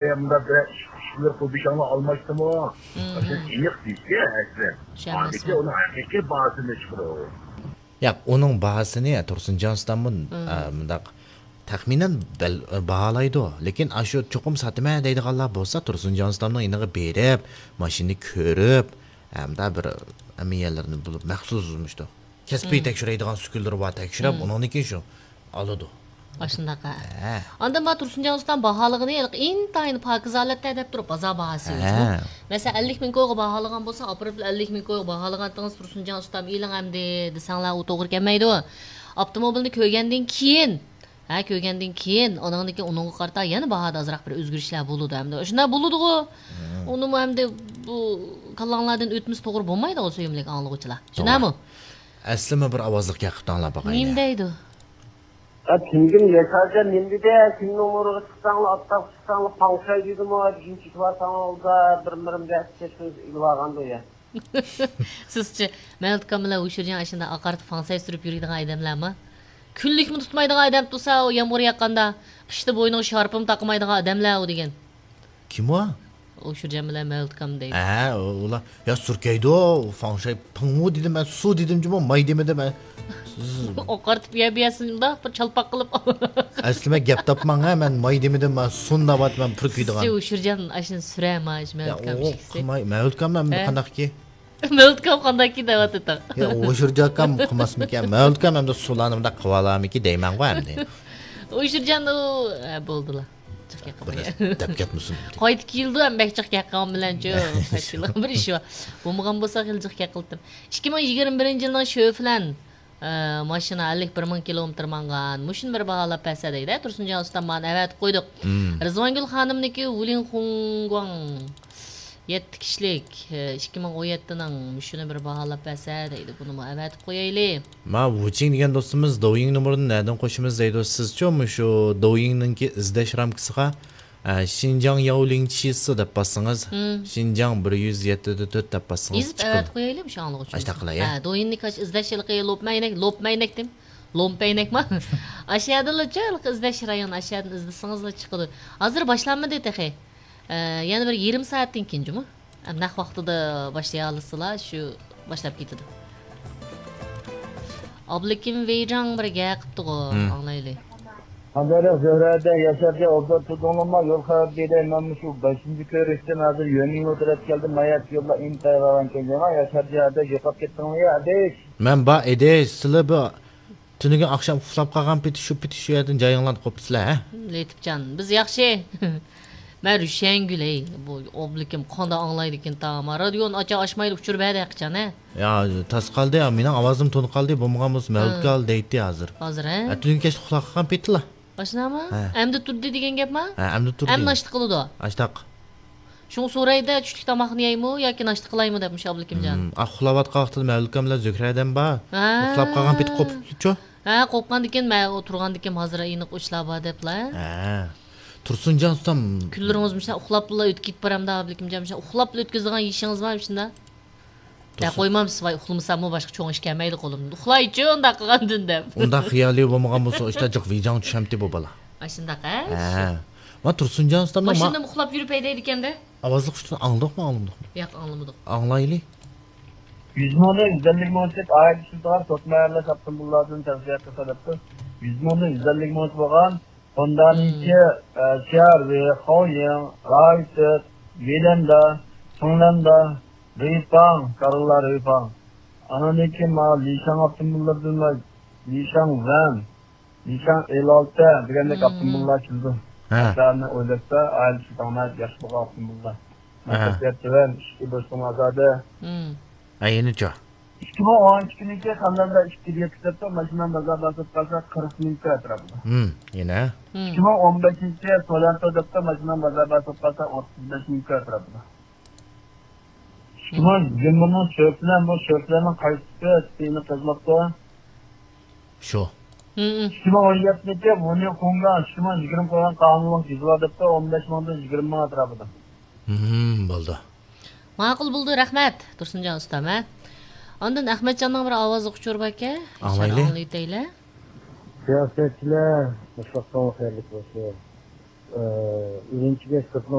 yanında bir işçiler pozisyanla almıştı mı? İyik diyse aslında. Sadece onun hakiki bazını çıkıyor. Ya onun bahasini Tursunjon ustamın mundaq taxminan bahalaydı o. Lekin aşu çoqum satma deydiganlar bolsa Tursunjon ustamning iniga berib, mashinani ko'rib, hamda bir amiyalarini bulib maxsusmishdi. Kasbiy tekshiradigan sukullar va tekshirib, uningki shu oladi. Aşındaqa. Anda ma Tursunjon ustam bahalığını intayın pakizalatda deb turib bazar bahası yo'q. Mesela 50 ming ko'yga bahalagan bolsa, april 50 ming ko'yga bahalagantingiz Tursunjon ustam iling hamdi desanglar u to'g'ri kelmaydi. Avtomobilni ko'rgandan keyin ko'rgandan keyin onangniki uningga qarata yana bahada azroq bir o'zgarishlar bo'ladi hamda. Shunda bo'ladi-ku. Uni hamda bu kallanglardan o'tmiz to'g'ri bo'lmaydi o suyimlik anglag'uchilar. Shunami? Aslima bir ovozliq gapib tanlab boqaylik. Nim deydi? Kimgin yaşarca nimdide kim numaraga chiqsanglar ottab chiqsanglar panshay deydimi ikkinchi kvartalda bir-birimga söz ilg'ag'anda ya. Sizchi Meltkam bilan o'shirgan ashunda aqartib panshay surib yuradigan odamlarmi? Kunlikmi tutmaydigan odam tursa, o yomg'ir yoqqanda qishda bo'yniga sharpim taqmaydigan odamlar u degan. Kim o? O'shirgan bilan Meltkam deydi. Ular ya surkaydi o panshay pingmu dedim ben su dedim juma may demedim ben. Oqartib yeyasında bir çalpaq qilib. Aslima gap topmang ha, men may demedim ben sunnabat men purkuydigan. Sizchi o'shirgan ashuni surayman Meltkam shikse. Meltkam men qanaqki? Meltkam qandaki deyapti. Ya o'shirjakam qilmasmikan? Meltkam hamda sulanimda qivalamiki deyman-ku endi. O'shirgan o bo'ldilar. Deb ketmisin. Qaytib keldi ham bekchiq yaqqan bilan-chi. Qaytib bir ish bor. Bo'lmagan bo'lsa qiljiq yaqildim. 2021-yilning shu filan mashina 51 ming kilometr mangan. Mushin bir baholab pasa deydi. Tursunjon ustam men avat qo'ydik. Rizvongul xonimniki Wulin Xungguang 7 kishilik 2017ning mushuni bir baholab pasa deydi. Buni men avat qo'yaylik. Ma Wuching degan do'stimiz Douyin nomerini nereden qo'shimiz deydi. Sizchi shu Douyinninki izlash ramkasiga Xinjiang Yaolingchisi deb bassangiz, Xinjiang 107.4 deb bassangiz chiqadi. Evet qo'yaylik shu anlık uchun. Ashta qilay. Doyinnik izlashilqi lopmaynek dem. Lompaynekmi? Aşağıdalıca izlash rayon aşağıdan izlasangizlar chiqadi. Hozir boshlanmadi texe. Yana bir 20 soatdan keyinmi? Naq vaqtida boshlay olasizlar, shu boshlab ketadi. Ablekim Veyjang bir gap qildi-ku, anglaylik. Haberi Zöhrədə yaşarca orada tutulma yol xəbərdə mən şu 5-ci körüşdən hazır yönünü oturub gəldim. Mayat yolla intiharalan gəldim. Yaşarca da yoxab getdim ya. Adeş. Men ba edeş sizlar bu tuniga akşam uxlab qolgan peti shu yerdan joyinglarni qo'yibsizlar, ha? Letibcan, biz yaxshi. Men Rushanguley, bu oblikim qanday anglaydi ekan tamam. Radioni ocha ochmaydi uchirib berayqchan, ha? Ya tas qoldi ya, mening ovozim to'nib qoldi, bo'lmagan bo'lsa Meltkal deydi hozir. Hozir, ha? Tuniga kech uxlab qolgan petilar. Başınama? Əmdi turdi degan gapmi? Əmdi turdi. Əm naştı qılıdı o? Naştaq. Şunu sorayda tushlik tomoqni yeymi yoki naştı qilaymi debmiş ablikimjon. Uxlayotgan vaqtida Meltkam bilan Zöhradan bor. Uxlab qolgan peti qo'pibdi-chu. Qo'pqandan keyin men o'tirgandan keyin hozir iniq ushlab bor deblar. Tursunjon ustam. Kunlaringiz misha uxlab bilan o'tib ketib boramda ablikimjon. Misha uxlab bilan o'tkazadigan yishingiz bormi shunda? Ya qo'ymamsiz voy uxlamasam boshqa cho'ng ish kelmaydi qo'limda. Uxlaychi unda qilgandan deb. Unda xiyoli bo'lmagan bo'lsa, ishda jiq vijang tushamti bu bola. Ashundaqa? Men Tursunjon ustamdan mashina uxlab yurib haydaydi ekanda. Ovozli qushni angladikmi? Yo'q, anglamadik. Anglaylik. 100 mingda güzellik muhabbet aile sultan sokmayarla saptım bunlardan tavsiye kısalıptı. 100 mingda güzellik muhabbet bakan ondan iki şehir ve Hoyang, Raiset, Velanda, Sonlanda, Ripang, karılar Ripang. Anadaki mal Lişang aptım bunlardan var. Lişang Van, Lişang El-Alta degende kaptım bunlar çizdi. Hatta öyleyse aile sultanlar yaşlı kaptım bunlar. Makasiyatçılar, işte dostum azade. Ayenicha. 2012-ga qandaydir ishga kitobda mashinani bozordan sotib qolsa 40 ming atrofida. Yana. 2015-ga Solanto'da mashinani bozordan sotib qolsa 35 ming atrofida. 2020-ning bu shoflarning qaysi seni qizmoqda? Shu. 2017-ga buni qo'ngan 2020 qo'ygan qonunlik jizvadda 15 mingdan 20 ming atrofida. Bo'ldi. Ma'qul bo'ldi, rahmat Tursunjon ustam. Ondan Ahmadjonning bir ovozi quchurib aka. Anglaylik. Siyosatchilar mutlaqo xayrli bo'lsin. Birinchiga